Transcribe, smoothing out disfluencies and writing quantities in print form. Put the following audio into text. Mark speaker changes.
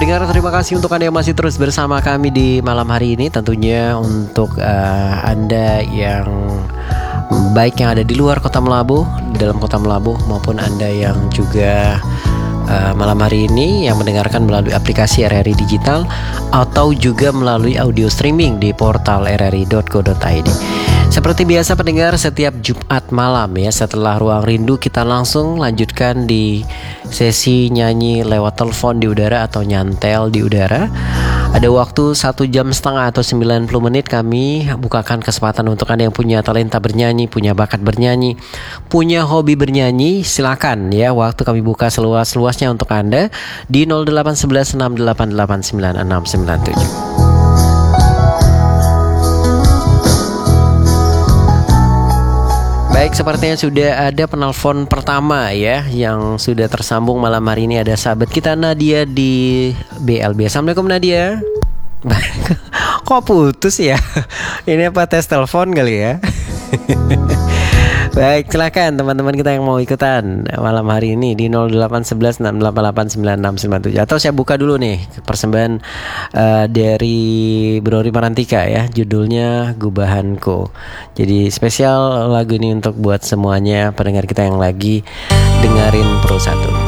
Speaker 1: Pendengar, terima kasih untuk Anda yang masih terus bersama kami di malam hari ini. Tentunya untuk Anda yang baik yang ada di luar kota Melabuh, di dalam kota Melabuh, maupun Anda yang juga malam hari ini yang mendengarkan melalui aplikasi RRI Digital atau juga melalui audio streaming di portal rri.co.id. Seperti biasa pendengar, setiap Jumat malam ya, setelah Ruang Rindu kita langsung lanjutkan di sesi nyanyi lewat telepon di udara atau nyantel di udara. Ada waktu 1,5 jam atau 90 menit kami bukakan kesempatan untuk Anda yang punya talenta bernyanyi, punya bakat bernyanyi, punya hobi bernyanyi. Silakan ya, waktu kami buka seluas-luasnya untuk Anda di 0811 688 9697. Baik, sepertinya sudah ada penelpon pertama ya yang sudah tersambung malam hari ini. Ada sahabat kita Nadia di BLB. Assalamualaikum Nadia. Kok putus ya? Ini apa tes telepon kali ya? Baik, silakan teman-teman kita yang mau ikutan malam hari ini di 0811 688 9697. Atau saya buka dulu nih persembahan dari Bro Marantika ya, judulnya Gubahanku. Jadi spesial lagu ini untuk buat semuanya pendengar kita yang lagi dengerin Pro 1.